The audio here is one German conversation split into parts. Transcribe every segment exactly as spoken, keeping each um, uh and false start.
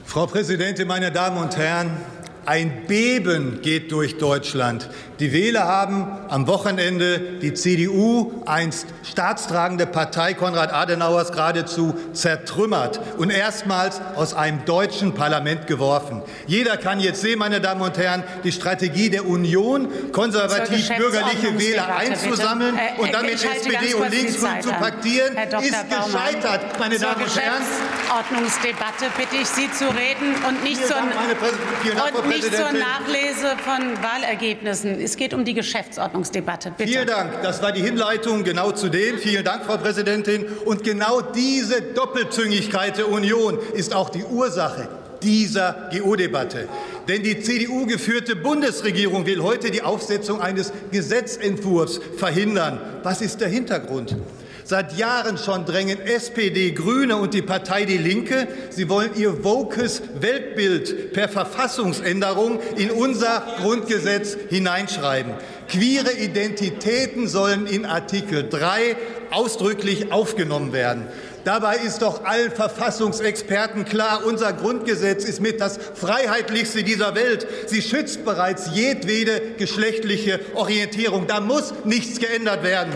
Frau Präsidentin, meine Damen und Herren! Ein Beben geht durch Deutschland. Die Wähler haben am Wochenende die C D U, einst staatstragende Partei Konrad Adenauers, geradezu zertrümmert und erstmals aus einem deutschen Parlament geworfen. Jeder kann jetzt sehen, meine Damen und Herren, die Strategie der Union, konservativ-bürgerliche Wähler einzusammeln äh, und damit S P D und Linksgrün zu paktieren, ist gescheitert, meine Zur Damen und Herren. Geschäftsordnungsdebatte bitte ich Sie zu reden und nicht, zur, Dank, und nicht zur Nachlese von Wahlergebnissen. Es geht um die Geschäftsordnungsdebatte. Bitte. Vielen Dank. Das war die Hinleitung genau zu dem. Vielen Dank, Frau Präsidentin. Und genau diese Doppelzüngigkeit der Union ist auch die Ursache dieser G O-Debatte. Denn die C D U-geführte Bundesregierung will heute die Aufsetzung eines Gesetzentwurfs verhindern. Was ist der Hintergrund? Seit Jahren schon drängen S P D, Grüne und die Partei Die Linke. Sie wollen ihr wokes Weltbild per Verfassungsänderung in unser Grundgesetz hineinschreiben. Queere Identitäten sollen in Artikel drei ausdrücklich aufgenommen werden. Dabei ist doch allen Verfassungsexperten klar, unser Grundgesetz ist mit das freiheitlichste dieser Welt. Sie schützt bereits jedwede geschlechtliche Orientierung. Da muss nichts geändert werden.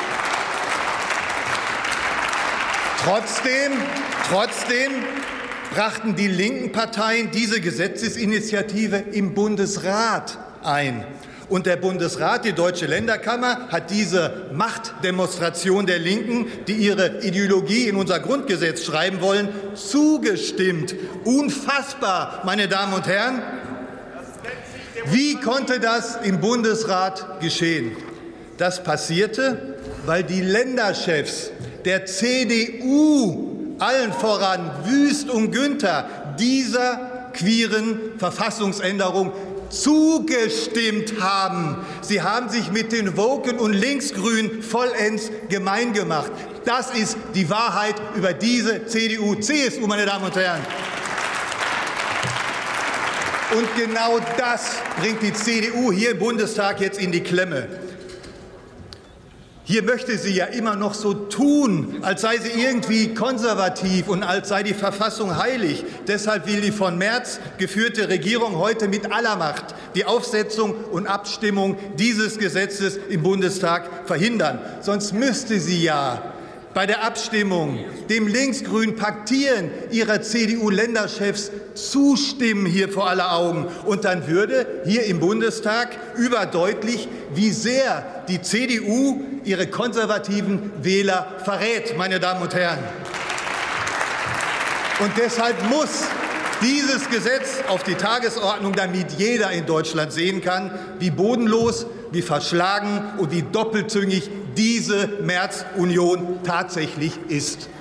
Trotzdem, trotzdem brachten die linken Parteien diese Gesetzesinitiative im Bundesrat ein. Und der Bundesrat, die Deutsche Länderkammer, hat diese Machtdemonstration der Linken, die ihre Ideologie in unser Grundgesetz schreiben wollen, zugestimmt. Unfassbar, meine Damen und Herren. Wie konnte das im Bundesrat geschehen? Das passierte, weil die Länderchefs der C D U, allen voran Wüst und Günther, dieser queeren Verfassungsänderung zugestimmt haben. Sie haben sich mit den Woken und Linksgrünen vollends gemein gemacht. Das ist die Wahrheit über diese C D U C S U, meine Damen und Herren. Und genau das bringt die C D U hier im Bundestag jetzt in die Klemme. Hier möchte sie ja immer noch so tun, als sei sie irgendwie konservativ und als sei die Verfassung heilig. Deshalb will die von Merz geführte Regierung heute mit aller Macht die Aufsetzung und Abstimmung dieses Gesetzes im Bundestag verhindern. Sonst müsste sie ja bei der Abstimmung dem linksgrünen Paktieren ihrer C D U-Länderchefs zustimmen, hier vor aller Augen. Und dann würde hier im Bundestag überdeutlich, wie sehr die C D U ihre konservativen Wähler verrät, meine Damen und Herren. Und deshalb muss dieses Gesetz auf die Tagesordnung, damit jeder in Deutschland sehen kann, wie bodenlos, wie verschlagen und wie doppelzüngig diese Merz-Union tatsächlich ist.